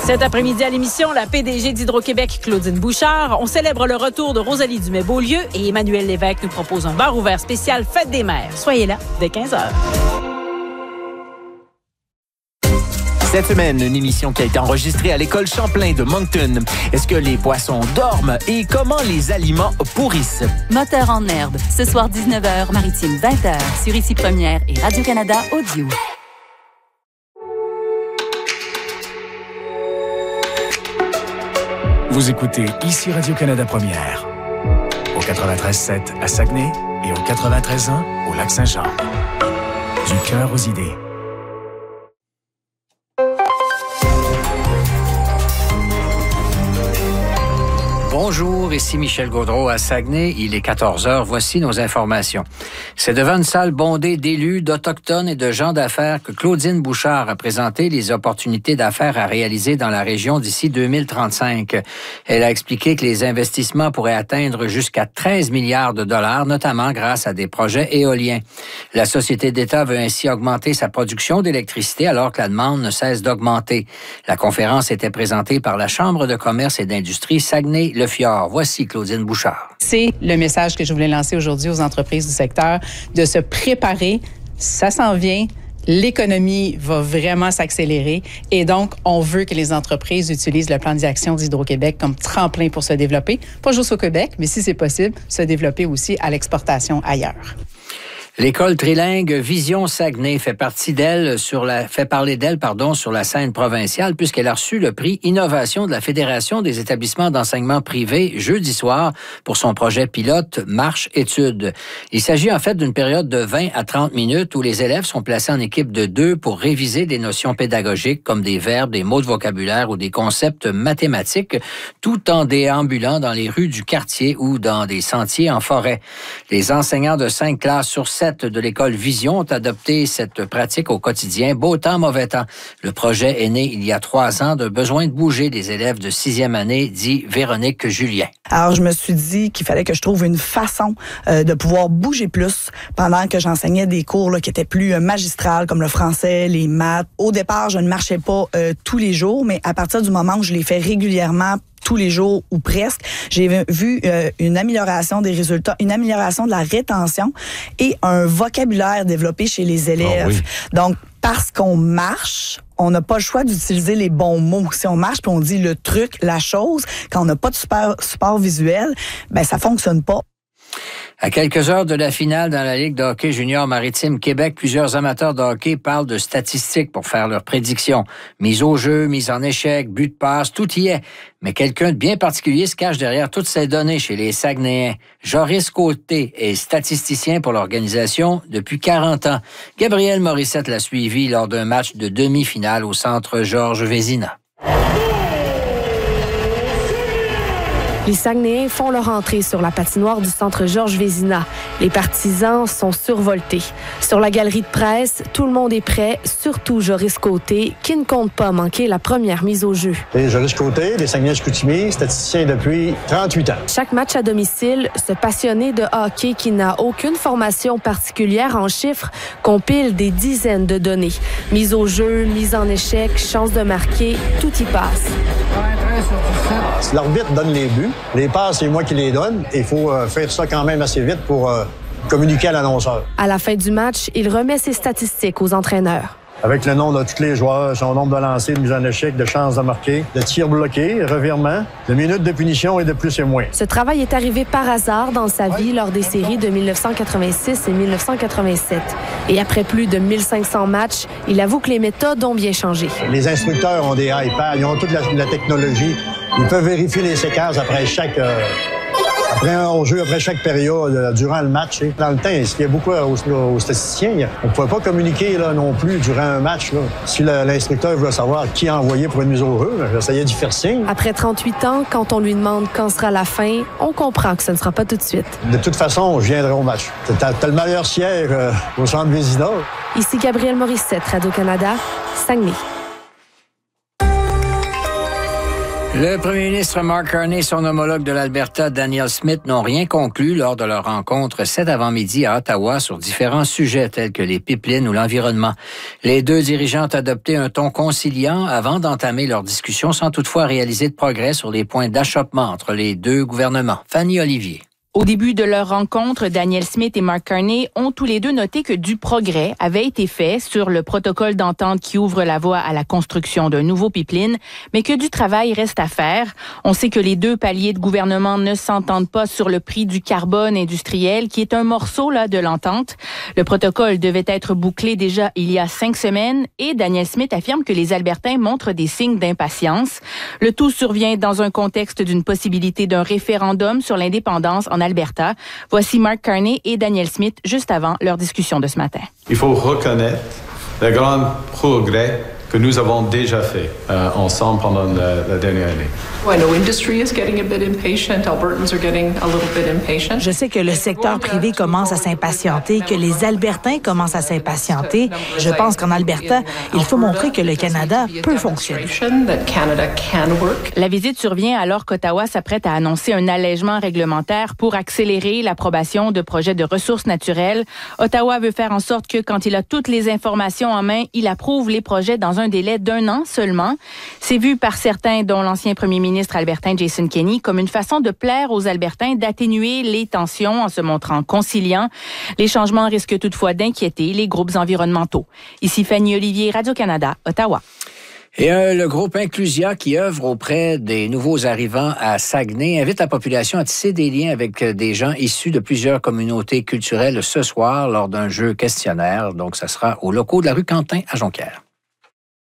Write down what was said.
Cet après-midi à l'émission, la PDG d'Hydro-Québec, Claudine Bouchard. On célèbre le retour de Rosalie Dumais-Beaulieu et Emmanuel Lévesque nous propose un bar ouvert spécial Fête des mères. Soyez là dès 15h. Cette semaine, une émission qui a été enregistrée à l'école Champlain de Moncton. Est-ce que les poissons dorment et comment les aliments pourrissent? Moteur en herbe, ce soir 19h, Maritime 20h, sur Ici Première et Radio-Canada Audio. Vous écoutez Ici Radio-Canada Première, au 93.7 à Saguenay et au 93.1 au Lac-Saint-Jean. Du cœur aux idées. Bonjour, ici Michel Gaudreau à Saguenay. Il est 14h. Voici nos informations. C'est devant une salle bondée d'élus, d'Autochtones et de gens d'affaires que Claudine Bouchard a présenté les opportunités d'affaires à réaliser dans la région d'ici 2035. Elle a expliqué que les investissements pourraient atteindre jusqu'à 13 milliards de dollars, notamment grâce à des projets éoliens. La Société d'État veut ainsi augmenter sa production d'électricité alors que la demande ne cesse d'augmenter. La conférence était présentée par la Chambre de commerce et d'industrie Saguenay-Le Fjord. Voici Claudine Bouchard. C'est le message que je voulais lancer aujourd'hui aux entreprises du secteur, de se préparer. Ça s'en vient. L'économie va vraiment s'accélérer et donc, on veut que les entreprises utilisent le plan d'action d'Hydro-Québec comme tremplin pour se développer, pas juste au Québec, mais si c'est possible, se développer aussi à l'exportation ailleurs. L'école trilingue Vision Saguenay fait parler d'elle sur la scène provinciale puisqu'elle a reçu le prix Innovation de la Fédération des établissements d'enseignement privé jeudi soir pour son projet pilote Marche-Études. Il s'agit en fait d'une période de 20 à 30 minutes où les élèves sont placés en équipe de 2 pour réviser des notions pédagogiques comme des verbes, des mots de vocabulaire ou des concepts mathématiques, tout en déambulant dans les rues du quartier ou dans des sentiers en forêt. Les enseignants de 5 classes sur 7 de l'école Vision ont adopté cette pratique au quotidien, beau temps, mauvais temps. Le projet est né il y a 3 ans d'un besoin de bouger des élèves de 6e année, dit Véronique Julien. Alors, je me suis dit qu'il fallait que je trouve une façon de pouvoir bouger plus pendant que j'enseignais des cours qui étaient plus magistrales, comme le français, les maths. Au départ, je ne marchais pas tous les jours, mais à partir du moment où je les fais régulièrement, tous les jours ou presque, j'ai vu une amélioration des résultats, une amélioration de la rétention et un vocabulaire développé chez les élèves. Oh oui. Donc, parce qu'on marche, on n'a pas le choix d'utiliser les bons mots. Si on marche puis on dit le truc, la chose, quand on n'a pas de support visuel, ben ça fonctionne pas. À quelques heures de la finale dans la Ligue de hockey junior maritime Québec, plusieurs amateurs de hockey parlent de statistiques pour faire leurs prédictions. Mise au jeu, mise en échec, but de passe, tout y est. Mais quelqu'un de bien particulier se cache derrière toutes ces données chez les Saguenayens. Joris Côté est statisticien pour l'organisation depuis 40 ans. Gabriel Morissette l'a suivi lors d'un match de demi-finale au centre Georges Vézina. Les Saguenayens font leur entrée sur la patinoire du centre Georges Vézina. Les partisans sont survoltés. Sur la galerie de presse, tout le monde est prêt, surtout Joris Côté, qui ne compte pas manquer la première mise au jeu. Joris Côté, les Saguenay-Chicoutimi, statisticien depuis 38 ans. Chaque match à domicile, ce passionné de hockey qui n'a aucune formation particulière en chiffres compile des dizaines de données. Mise au jeu, mise en échec, chance de marquer, tout y passe. L'arbitre donne les buts. Les passes, c'est moi qui les donne. Il faut faire ça quand même assez vite pour communiquer à l'annonceur. À la fin du match, il remet ses statistiques aux entraîneurs. Avec le nom de tous les joueurs, son nombre de lancers, de mise en échec, de chances de marquer, de tirs bloqués, revirements, de minutes de punition et de plus et moins. Ce travail est arrivé par hasard dans sa vie lors des séries de 1986 et 1987. Et après plus de 1500 matchs, il avoue que les méthodes ont bien changé. Les instructeurs ont des iPads, ils ont toute la technologie. Ils peuvent vérifier les séquences après après un hors-jeu, après chaque période, durant le match. Dans le temps, ce qu'il y a beaucoup aux statisticiens, on ne pouvait pas communiquer non plus durant un match. Si l'instructeur voulait savoir qui a envoyé pour une mise au jeu, j'essayais d'y faire signe. Après 38 ans, quand on lui demande quand sera la fin, on comprend que ce ne sera pas tout de suite. De toute façon, je viendrai au match. T'as le meilleur siège au centre Vézina. Ici Gabriel Morissette, Radio-Canada, Saguenay. Le premier ministre Mark Carney et son homologue de l'Alberta, Danielle Smith, n'ont rien conclu lors de leur rencontre cet avant-midi à Ottawa sur différents sujets tels que les pipelines ou l'environnement. Les deux dirigeants ont adopté un ton conciliant avant d'entamer leur discussion sans toutefois réaliser de progrès sur les points d'achoppement entre les deux gouvernements. Fanny Olivier. Au début de leur rencontre, Danielle Smith et Mark Carney ont tous les deux noté que du progrès avait été fait sur le protocole d'entente qui ouvre la voie à la construction d'un nouveau pipeline, mais que du travail reste à faire. On sait que les deux paliers de gouvernement ne s'entendent pas sur le prix du carbone industriel, qui est un morceau de l'entente. Le protocole devait être bouclé déjà il y a 5 semaines et Danielle Smith affirme que les Albertains montrent des signes d'impatience. Le tout survient dans un contexte d'une possibilité d'un référendum sur l'indépendance en Alberta. Voici Mark Carney et Danielle Smith juste avant leur discussion de ce matin. Il faut reconnaître le grand progrès que nous avons déjà fait ensemble pendant la dernière année. Je sais que le secteur privé commence à s'impatienter, que les Albertains commencent à s'impatienter. Je pense qu'en Alberta, il faut montrer que le Canada peut fonctionner. La visite survient alors qu'Ottawa s'apprête à annoncer un allègement réglementaire pour accélérer l'approbation de projets de ressources naturelles. Ottawa veut faire en sorte que, quand il a toutes les informations en main, il approuve les projets dans un délai d'1 an seulement. C'est vu par certains, dont l'ancien premier ministre albertain Jason Kenney, comme une façon de plaire aux Albertains, d'atténuer les tensions en se montrant conciliant. Les changements risquent toutefois d'inquiéter les groupes environnementaux. Ici Fanny Olivier, Radio-Canada, Ottawa. Et le groupe Inclusia, qui œuvre auprès des nouveaux arrivants à Saguenay, invite la population à tisser des liens avec des gens issus de plusieurs communautés culturelles ce soir lors d'un jeu questionnaire. Donc, ça sera aux locaux de la rue Quentin à Jonquière.